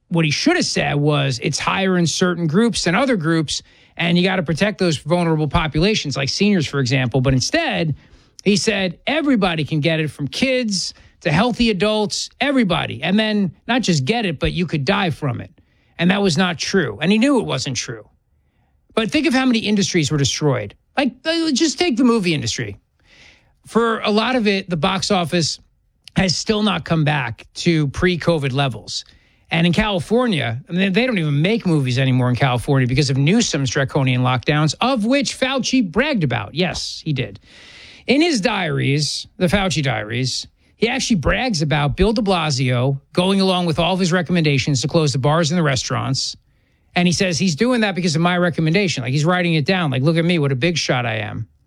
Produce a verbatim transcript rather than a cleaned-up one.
what he should have said was it's higher in certain groups than other groups, and you got to protect those vulnerable populations, like seniors, for example. But instead, he said everybody can get it, from kids to healthy adults, everybody. And then not just get it, but you could die from it. And that was not true. And he knew it wasn't true. But think of how many industries were destroyed. Like, just take the movie industry. For a lot of it, the box office has still not come back to pre-COVID levels. And in California, I mean, they don't even make movies anymore in California because of Newsom's draconian lockdowns, of which Fauci bragged about. Yes, he did. In his diaries, the Fauci diaries, he actually brags about Bill de Blasio going along with all of his recommendations to close the bars and the restaurants. And he says he's doing that because of my recommendation. Like, he's writing it down. Like, look at me, what a big shot I am.